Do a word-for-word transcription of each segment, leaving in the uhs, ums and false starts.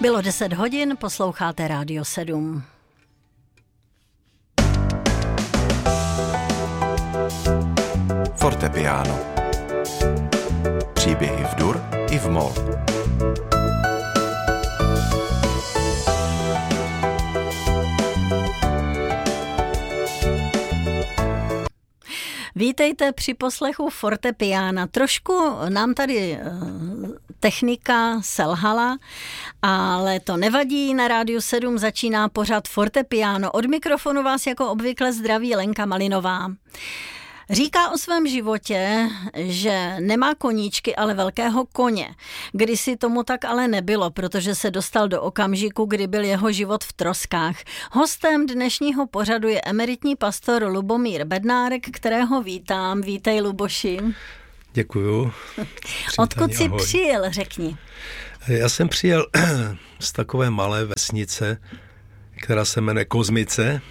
Bylo deset hodin, posloucháte Rádio sedm. Fortepiano. Příběhy v dur i v moll. Vítejte při poslechu Fortepiana. Trošku nám tady technika selhala, ale to nevadí, na Rádiu sedm začíná pořad Fortepiano. Od mikrofonu vás jako obvykle zdraví Lenka Malinová. Říká o svém životě, že nemá koníčky, ale velkého koně. Kdysi tomu tak ale nebylo, protože se dostal do okamžiku, kdy byl jeho život v troskách. Hostem dnešního pořadu je emeritní pastor Lubomír Bednárek, kterého vítám. Vítej, Luboši. Děkuju. Odkud jsi ahoj. přijel, řekni. Já jsem přijel z takové malé vesnice, která se jmenuje Kozmice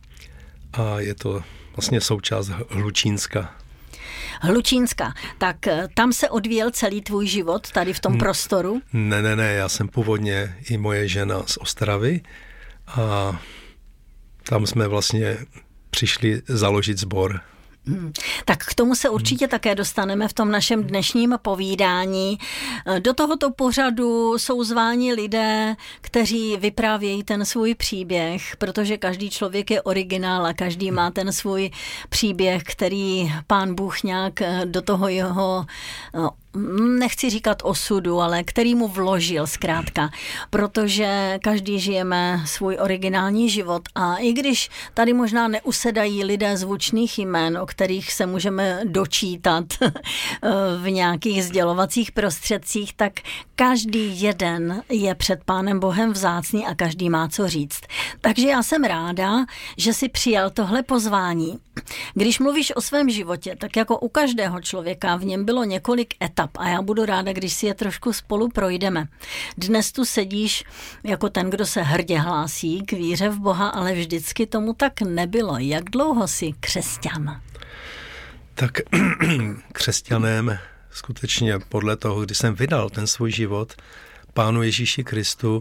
a je to vlastně součást Hlučínska. Hlučínska. Tak tam se odvíjel celý tvůj život, tady v tom N- prostoru? Ne, ne, ne, já jsem původně i moje žena z Ostravy a tam jsme vlastně přišli založit sbor. Hmm. Tak k tomu se určitě hmm. také dostaneme v tom našem dnešním povídání. Do tohoto pořadu jsou zváni lidé, kteří vyprávějí ten svůj příběh, protože každý člověk je originál a každý má ten svůj příběh, který Pán Bůh nějak do toho jeho, nechci říkat osudu, ale který mu vložil zkrátka, protože každý žijeme svůj originální život a i když tady možná neusedají lidé zvučných jmen, o kterých se můžeme dočítat v nějakých sdělovacích prostředcích, tak každý jeden je před Pánem Bohem vzácný a každý má co říct. Takže já jsem ráda, že jsi přijal tohle pozvání. Když mluvíš o svém životě, tak jako u každého člověka v něm bylo několik etap a já budu ráda, když si je trošku spolu projdeme. Dnes tu sedíš jako ten, kdo se hrdě hlásí k víře v Boha, ale vždycky tomu tak nebylo. Jak dlouho jsi křesťan? Tak křesťanem skutečně podle toho, kdy jsem vydal ten svůj život Pánu Ježíši Kristu,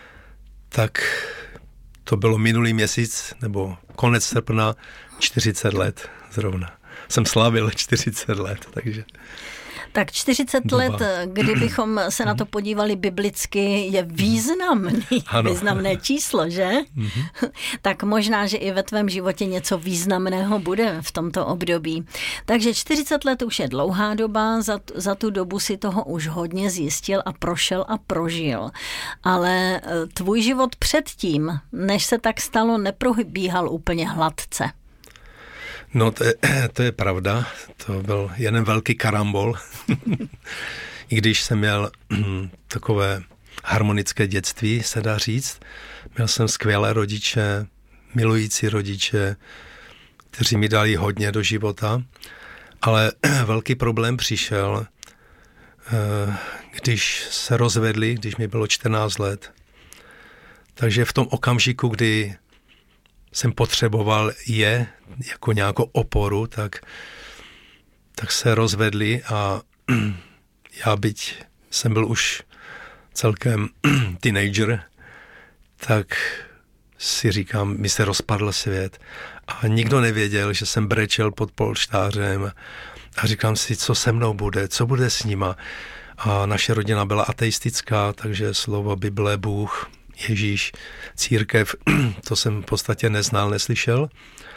tak to bylo minulý měsíc, nebo konec srpna, čtyřicet let zrovna. Jsem slavil čtyřicet let, takže... Tak čtyřicet Doba. let, kdybychom se na to podívali biblicky, je významný, ano. významné číslo, že? Mm-hmm. Tak možná, že i ve tvém životě něco významného bude v tomto období. Takže čtyřicet let už je dlouhá doba, za, za tu dobu si toho už hodně zjistil a prošel a prožil. Ale tvůj život předtím, než se tak stalo, neprobíhal úplně hladce. No to je, to je pravda, to byl jeden velký karambol, i když jsem měl takové harmonické dětství, se dá říct. Měl jsem skvělé rodiče, milující rodiče, kteří mi dali hodně do života, ale velký problém přišel, když se rozvedli, když mi bylo čtrnáct let. Takže v tom okamžiku, kdy jsem potřeboval je jako nějakou oporu, tak, tak se rozvedli a já byť jsem byl už celkem teenager, tak si říkám, mi se rozpadl svět a nikdo nevěděl, že jsem brečel pod polštářem a říkám si, co se mnou bude, co bude s nima. A naše rodina byla ateistická, takže slovo Bible, Bůh, Ježíš, církev, to jsem v podstatě neznal, neslyšel.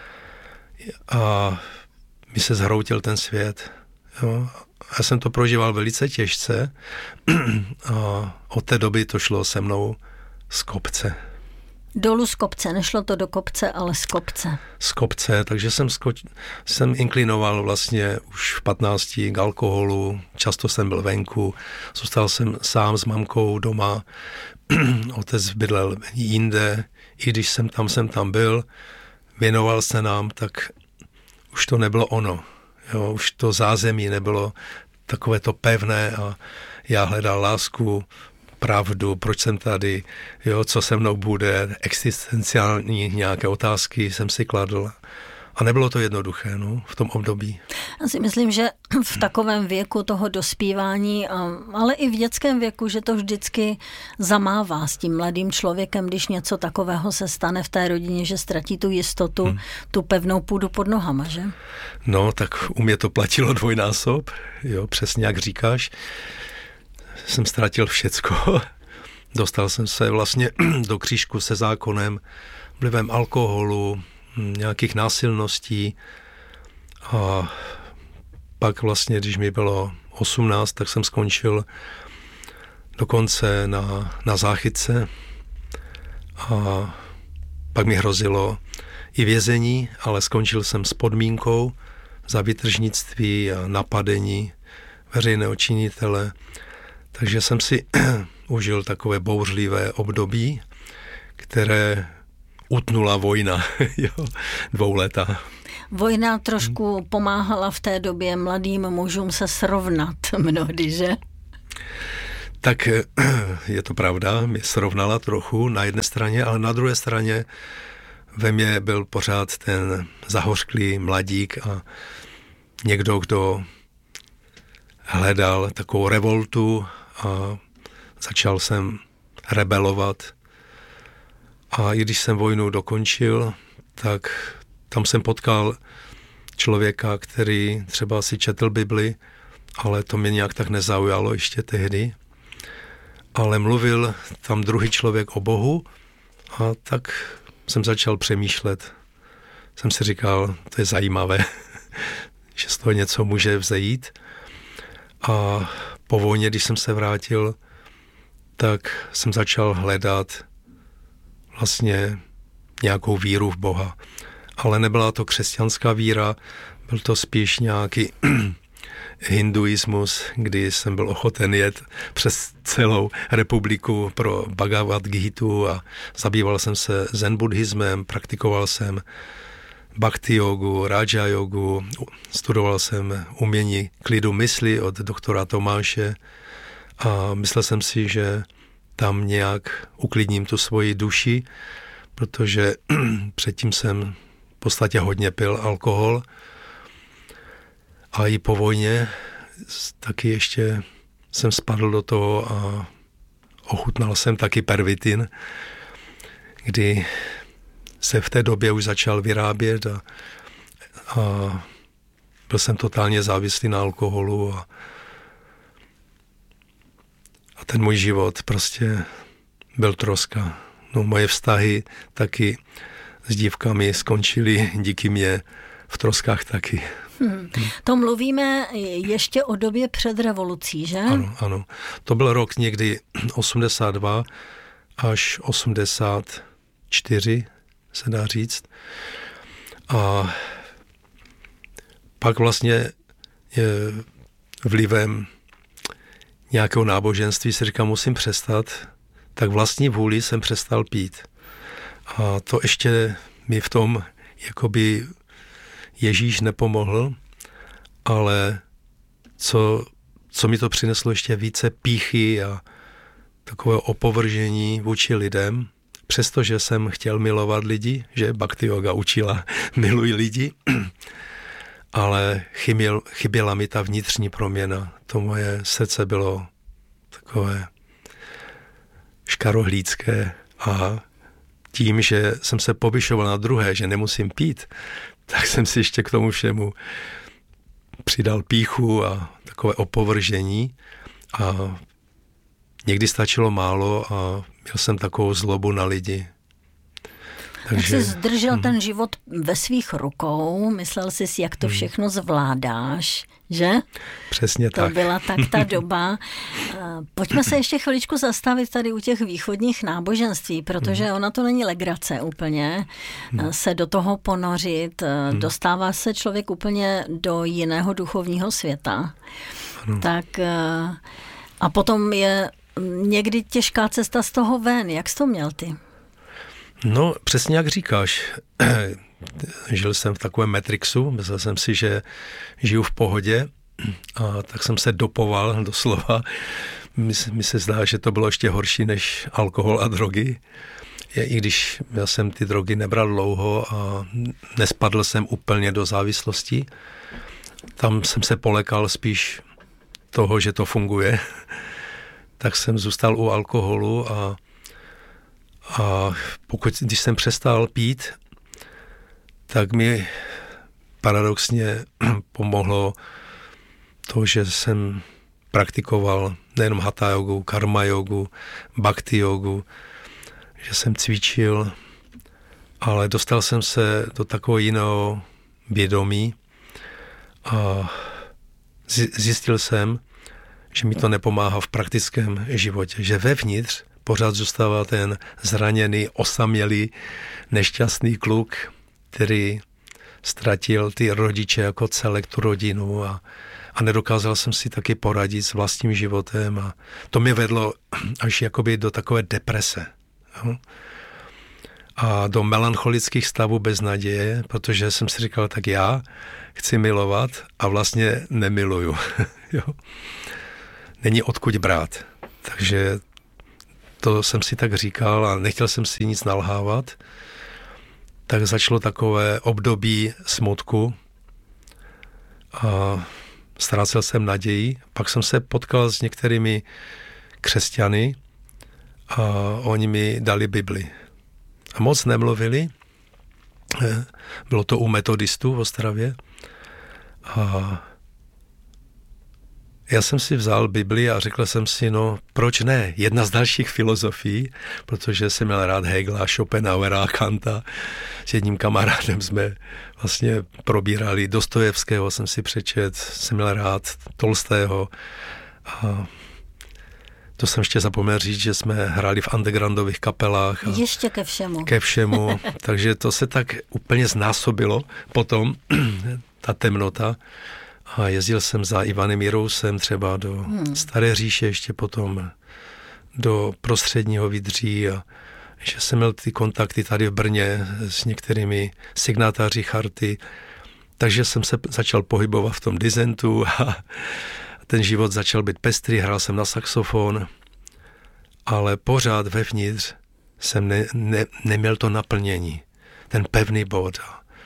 A mi se zhroutil ten svět. Jo. Já jsem to prožíval velice těžce a od té doby to šlo se mnou z kopce. Dolů z kopce, nešlo to do kopce, ale z kopce. Z kopce, takže jsem, skoč, jsem inklinoval vlastně už v patnácti k alkoholu, často jsem byl venku, zůstal jsem sám s mamkou doma, otec bydlel jinde, i když jsem tam, jsem tam byl, věnoval se nám, tak už to nebylo ono. Jo, už to zázemí nebylo takové to pevné a já hledal lásku, pravdu, proč jsem tady, jo, co se mnou bude, existenciální nějaké otázky jsem si kladl A nebylo to jednoduché, no, v tom období. Já si myslím, že v takovém věku toho dospívání, ale i v dětském věku, že to vždycky zamává s tím mladým člověkem, když něco takového se stane v té rodině, že ztratí tu jistotu, hmm. tu pevnou půdu pod nohama, že? No, tak u mě to platilo dvojnásob, jo, přesně jak říkáš. Jsem ztratil všecko. Dostal jsem se vlastně do křížku se zákonem, vlivem alkoholu, nějakých násilností a pak vlastně, když mi bylo osmnáct, tak jsem skončil dokonce na, na záchytce a pak mi hrozilo i vězení, ale skončil jsem s podmínkou za výtržnictví a napadení veřejného činitele, takže jsem si užil takové bouřlivé období, které utnula vojna, jo, dvouleta. Vojna trošku pomáhala v té době mladým mužům se srovnat mnohdy, že? Tak je to pravda, mě srovnala trochu na jedné straně, ale na druhé straně ve mně byl pořád ten zahořklý mladík a někdo, kdo hledal takovou revoltu a začal jsem rebelovat. A i když jsem vojnu dokončil, tak tam jsem potkal člověka, který třeba si četl Bibli, ale to mě nějak tak nezaujalo ještě tehdy. Ale mluvil tam druhý člověk o Bohu a tak jsem začal přemýšlet. Jsem si říkal, to je zajímavé, že z toho něco může vzejít. A po vojně, když jsem se vrátil, tak jsem začal hledat vlastně nějakou víru v Boha. Ale nebyla to křesťanská víra, byl to spíš nějaký hinduismus, kdy jsem byl ochoten jet přes celou republiku pro Bhagavad Gítu a zabýval jsem se zen buddhismem, praktikoval jsem bhakti jogu, raja jogu, studoval jsem umění klidu mysli od doktora Tomáše a myslel jsem si, že tam nějak uklidním tu svoji duši, protože předtím jsem v podstatě hodně pil alkohol a i po vojně taky ještě jsem spadl do toho a ochutnal jsem taky pervitin, kdy se v té době už začal vyrábět a, a byl jsem totálně závislý na alkoholu a A ten můj život prostě byl troska. No, moje vztahy taky s dívkami skončily díky mě v troskách taky. Hmm. To mluvíme ještě o době před revolucí, že? Ano, ano. To byl rok někdy osmdesát dva až osmdesát čtyři, se dá říct. A pak vlastně je vlivem nějakého náboženství si říkám, musím přestat, tak vlastní vůli jsem přestal pít. A to ještě mi v tom jakoby Ježíš nepomohl, ale co, co mi to přineslo ještě více pýchy a takové opovržení vůči lidem, přestože jsem chtěl milovat lidi, že bhakti yoga učila miluj lidi, ale chyběl, chyběla mi ta vnitřní proměna. To moje srdce bylo takové škarohlídské a tím, že jsem se povyšoval na druhé, že nemusím pít, tak jsem si ještě k tomu všemu přidal pýchu a takové opovržení a někdy stačilo málo a měl jsem takovou zlobu na lidi. Takže jak jsi zdržel mm. ten život ve svých rukou, myslel jsi, jak to všechno zvládáš, že? Přesně to tak. To byla tak ta doba. Pojďme se ještě chviličku zastavit tady u těch východních náboženství, protože mm. ona to není legrace úplně, mm. se do toho ponořit. Mm. Dostává se člověk úplně do jiného duchovního světa. Ano. Tak a potom je někdy těžká cesta z toho ven. Jak jsi to měl ty? No, přesně jak říkáš, žil jsem v takovém Matrixu, myslel jsem si, že žiju v pohodě a tak jsem se dopoval doslova mi, mi se zdá, že to bylo ještě horší než alkohol a drogy. I když já jsem ty drogy nebral dlouho a nespadl jsem úplně do závislosti, tam jsem se polekal spíš toho, že to funguje, tak jsem zůstal u alkoholu a, a pokud, když jsem přestal pít, tak mi paradoxně pomohlo to, že jsem praktikoval nejenom hatha jogu, karma jogu, bhakti jogu, že jsem cvičil, ale dostal jsem se do takového jiného vědomí a zjistil jsem, že mi to nepomáhá v praktickém životě, že vevnitř pořád zůstává ten zraněný, osamělý, nešťastný kluk, který ztratil ty rodiče jako celek, tu rodinu a, a nedokázal jsem si taky poradit s vlastním životem a to mě vedlo až jakoby do takové deprese. Jo? A do melancholických stavů bez naděje, protože jsem si říkal, tak já chci milovat a vlastně nemiluju. Jo? Není odkud brát. Takže to jsem si tak říkal a nechtěl jsem si nic nalhávat. Tak začalo takové období smutku a ztrácel jsem naději. Pak jsem se potkal s některými křesťany a oni mi dali Bibli. A moc nemluvili. Bylo to u metodistů v Ostravě. A já jsem si vzal Bibli a řekl jsem si, no proč ne? Jedna z dalších filozofií, protože jsem měl rád Hegela, Schopenhauera, Kanta. S jedním kamarádem jsme vlastně probírali Dostojevského, jsem si přečet, jsem měl rád Tolstého. A to jsem ještě zapomněl říct, že jsme hráli v undergroundových kapelách. A ještě ke všemu. Ke všemu, takže to se tak úplně znásobilo potom, ta temnota. A jezdil jsem za Ivanem Jirousem třeba do hmm. Staré říše, ještě potom do Prostředního Vydří a že jsem měl ty kontakty tady v Brně s některými signatáři charty, takže jsem se začal pohybovat v tom dizentu a ten život začal být pestrý, hrál jsem na saxofon, ale pořád vevnitř jsem ne, ne, neměl to naplnění, ten pevný bod.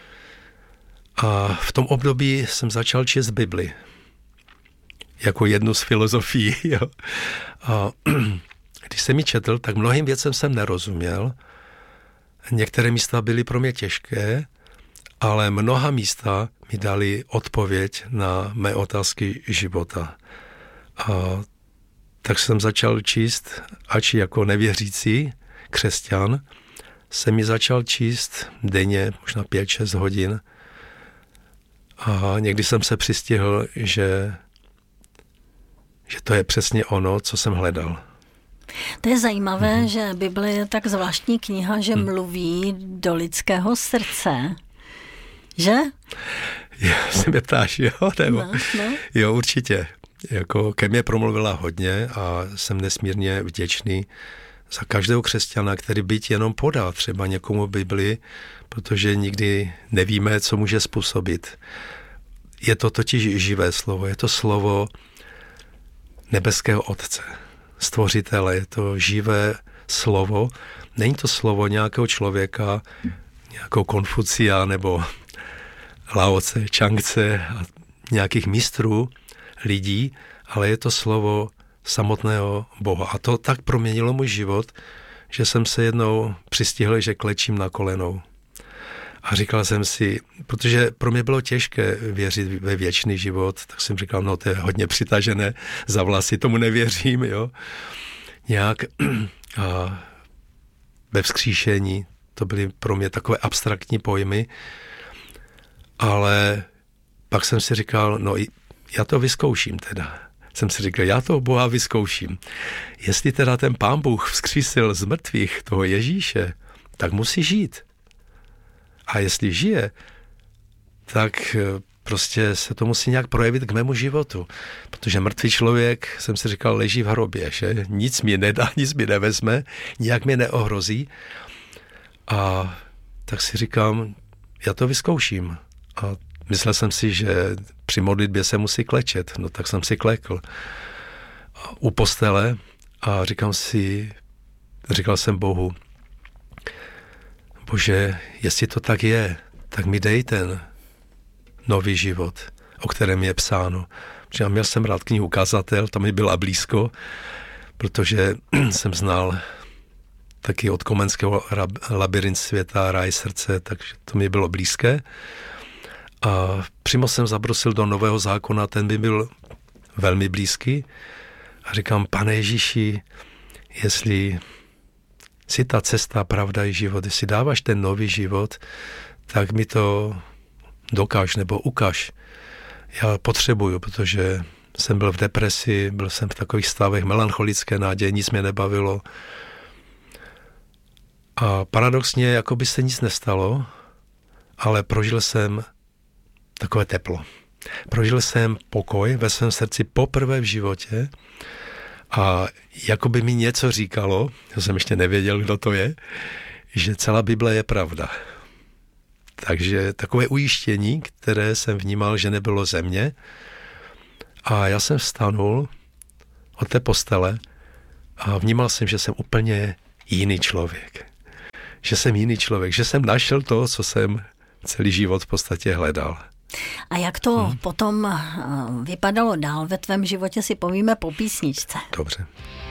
A v tom období jsem začal číst Bibli jako jednu z filozofií. Jo. A když jsem ji četl, tak mnohým věcem jsem nerozuměl. Některé místa byly pro mě těžké, ale mnoha místa mi dali odpověď na mé otázky života. A tak jsem začal číst, ač jako nevěřící křesťan, jsem mi začal číst denně, možná pět šest hodin. A někdy jsem se přistihl, že, že to je přesně ono, co jsem hledal. To je zajímavé, mm. že Bible je tak zvláštní kniha, že mm. mluví do lidského srdce. Že? Já se mě ptáš, jo? Nebo? No, no. Jo, určitě. Jako ke mně promluvila hodně a jsem nesmírně vděčný za každého křesťana, který byť jenom podá třeba někomu Bibli, protože nikdy nevíme, co může způsobit. Je to totiž živé slovo, je to slovo nebeského Otce, Stvořitele, je to živé slovo. Není to slovo nějakého člověka, nějakého Konfucia nebo Laoce, Čangce a nějakých mistrů lidí, ale je to slovo samotného Boha. A to tak proměnilo můj život, že jsem se jednou přistihl, že klečím na kolenou. A říkal jsem si, protože pro mě bylo těžké věřit ve věčný život, tak jsem říkal, no to je hodně přitažené za vlasy, tomu nevěřím, jo. Nějak a ve vzkříšení, to byly pro mě takové abstraktní pojmy, ale pak jsem si říkal, no já to vyzkouším teda. Jsem si říkal, já toho Boha vyzkouším. Jestli teda ten Pán Bůh vzkřísil z mrtvých toho Ježíše, tak musí žít. A jestli žije, tak prostě se to musí nějak projevit k mému životu. Protože mrtvý člověk, jsem si říkal, leží v hrobě, že nic mi nedá, nic mi nevezme, nijak mě neohrozí. A tak si říkám, já to vyzkouším. A myslel jsem si, že při modlitbě se musí klečet, no tak jsem si klekl. u postele a říkám si, říkal jsem Bohu, Bože, jestli to tak je, tak mi dej ten nový život, o kterém je psáno. Protože já měl jsem rád knihu Kazatel, tam mi byla blízko, protože jsem znal taky od Komenského Labyrint světa, Ráj srdce, takže to mi bylo blízké. A přímo jsem zabrusil do Nového zákona, ten by byl velmi blízký. A říkám, Pane Ježíši, jestli si ta cesta, pravda i život, jestli dáváš ten nový život, tak mi to dokáž nebo ukaž. Já potřebuju, protože jsem byl v depresi, byl jsem v takových stavech melancholické náděje, nic mě nebavilo. A paradoxně, jako by se nic nestalo, ale prožil jsem takové teplo. Prožil jsem pokoj ve svém srdci poprvé v životě a jako by mi něco říkalo, já jsem ještě nevěděl, kdo to je, že celá Bible je pravda. Takže takové ujištění, které jsem vnímal, že nebylo ze mě. A já jsem vstanul od té postele a vnímal jsem, že jsem úplně jiný člověk. Že jsem jiný člověk, že jsem našel to, co jsem celý život v podstatě hledal. A jak to hmm. potom vypadalo dál ve tvém životě, si povíme po písničce. Dobře.